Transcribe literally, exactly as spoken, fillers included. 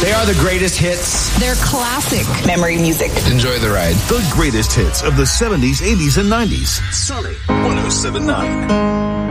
They are the greatest hits. They're classic memory music. Enjoy the ride. The greatest hits of the seventies, eighties, and nineties. Sunny one oh seven point nine.